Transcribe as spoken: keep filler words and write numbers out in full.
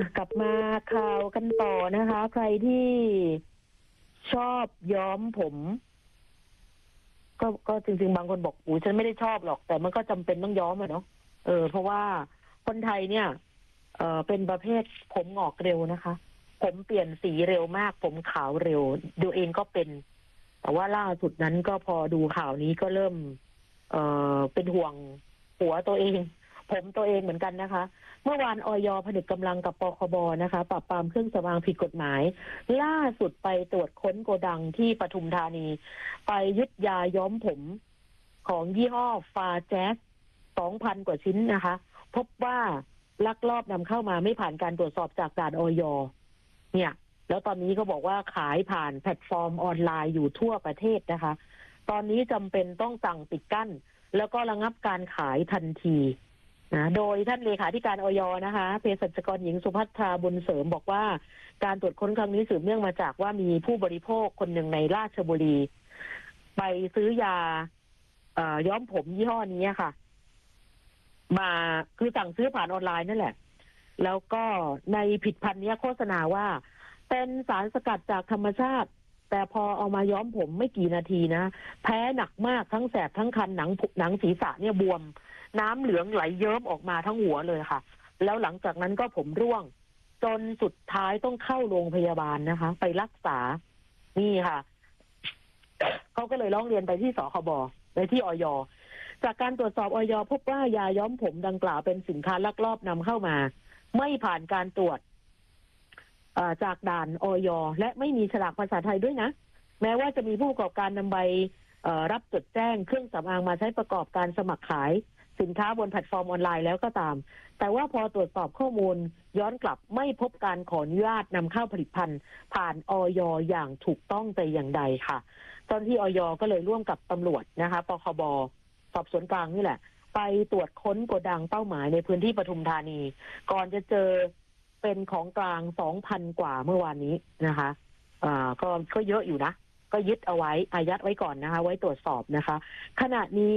กลับมาข่าวกันต่อนะคะ ใครที่ชอบย้อมผม ก็ก็จริงๆบางคนบอกอุ๊ยฉันไม่ได้ชอบหรอก แต่มันก็จำเป็นต้องย้อมอะเนาะเออเพราะว่าคนไทยเนี่ย เออเป็นประเภทผมงอกเร็วนะคะ ผมเปลี่ยนสีเร็วมาก ผมขาวเร็วดูเองก็เป็น แต่ว่าล่าสุดนั้นก็พอดูข่าวนี้ก็เริ่ม เออเป็นห่วงหัวตัวเอง ผมตัวเองเหมือนกันนะคะ เมื่อวานอย ผนึกกำลังกับปคบนะคะปราบปรามเครื่องสำอางผิดกฎหมาย ล่าสุดไปตรวจค้นโกดังที่ปทุมธานี ไปยึดยาย้อมผมของยี่ห้อฟาแจ๊ส สองพัน กว่าชิ้นนะคะ พบว่าลักลอบนำเข้ามาไม่ผ่านการตรวจสอบจากด่านอย เนี่ย แล้วตอนนี้ก็บอกว่าขายผ่านแพลตฟอร์มออนไลน์อยู่ทั่วประเทศนะคะ ตอนนี้จำเป็นต้องสั่งปิดกั้น แล้วก็ระงับการขายทันทีนะโดยท่านเลขาธิการอย นะคะเภสัชกรหญิงสุภัทราบุญเสริมบอกว่าการตรวจค้นครั้งนี้สืบเนื่องมาจากว่ามีผู้บริโภคคนหนึ่งในราชบุรี ไปซื้อยาย้อมผมยี่ห้อนี้ค่ะ มาคือสั่งซื้อผ่านออนไลน์นั่นแหละ แล้วก็ในผลิตภัณฑ์นี้โฆษณาว่าเป็นสารสกัดจากธรรมชาติ แต่พอเอามาย้อมผมไม่กี่นาทีนะแพ้หนักมากทั้งแสบทั้งคันหนังหนังศีรษะเนี่ยบวมน้ำเหลืองไหลเยิ้มออกมาทั้งหัวเลยค่ะ แล้วหลังจากนั้นก็ผมร่วงจนสุดท้ายต้องเข้าโรงพยาบาลนะคะ ไปรักษานี่ค่ะเขาก็เลยร้องเรียนไปที่สคบไปที่อยจากการตรวจสอบอยพบว่ายาย้อมผมดังกล่าวเป็นสินค้าลักลอบนำเข้ามาไม่ผ่านการตรวจจากด่านอย และไม่มีฉลากภาษาไทยด้วยนะแม้ว่าจะมีผู้ประกอบการนำใบรับจดแจ้งเครื่องสำอางมาใช้ประกอบการสมัครขายสินค้าบนแพลตฟอร์มออนไลน์แล้วก็ตามแต่ว่าพอตรวจสอบข้อมูลย้อนกลับไม่พบการขออนุญาตนำเข้าผลิตภัณฑ์ผ่านอย อย่างถูกต้องแต่อย่างใดค่ะตอนที่อย ก็เลยร่วมกับตำรวจนะคะปคบสอบสวนกลางนี่แหละไปตรวจค้นโกดังเป้าหมายในพื้นที่ปทุมธานีก่อนจะเจอเป็นของกลาง สองพัน กว่าเมื่อวานนี้นะคะอ่าก็ก็เยอะอยู่นะก็ยึดเอาไว้อายัดไว้ก่อนนะคะไว้ตรวจสอบนะคะขณะนี้